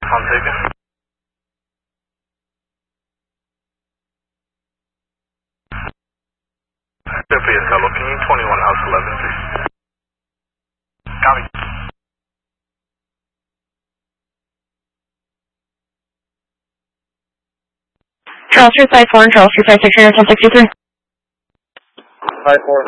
On Savior. Sophia Solo, can you 21 House 11, please? Copy. Charles 354 and Charles 356, unit 1063. 54.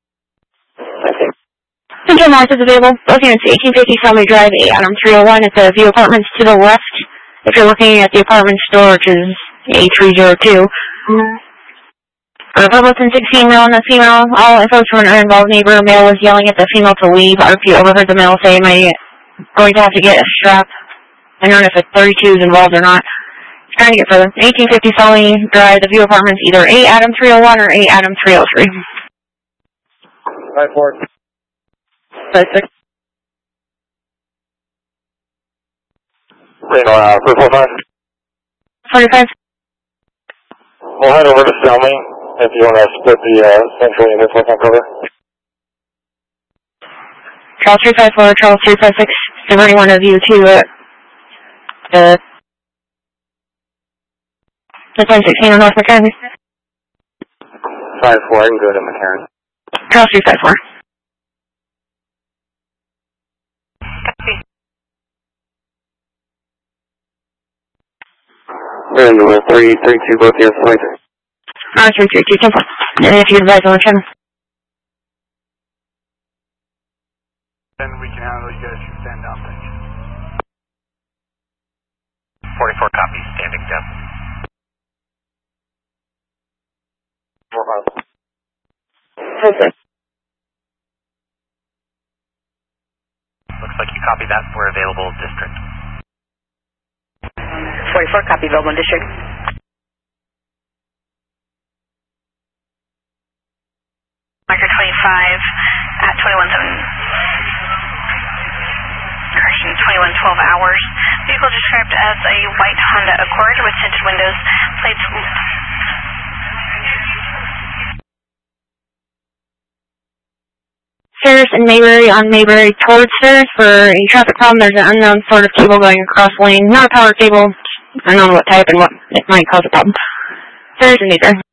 Central North is available. Both units, 1850 Selmy Drive, 8 Adam 301 at the View Apartments to the left. If you're looking at the apartment store, which is A302. Republican 16, male and a female. All info from an uninvolved neighbor. Male was yelling at the female to leave. RP overheard the male say, am I going to have to get a strap? I don't know if a 32 is involved or not. Trying to get further. 1850 Selmy Drive, the View Apartments, either 8 Adam 301 or 8 Adam 303. 54. 56. Reno, 445. 45. We'll head over to Selmy if you want to split the central units on cover. Charles 354, Charles 356. Give anyone of you to the 1016 on North McCarran. 54, I can go to McCarran. Charles 354. We're into 332, both here, 23. 332, simple. And if you advise on the channel. Then we can handle you guys from stand down, thank you. 44 copy, standing down. 45. Okay. Looks like you copied that. We're available district. 44, copy, available in district. Micro 25 at 2112 hours. Vehicle described as a white Honda Accord with tinted windows, plates. Stairs in Mayberry on Mayberry towards stairs for a traffic problem. There's an unknown sort of cable going across lane. Not a power cable. Unknown what type and what it might cause a problem. Stairs in Mayberry.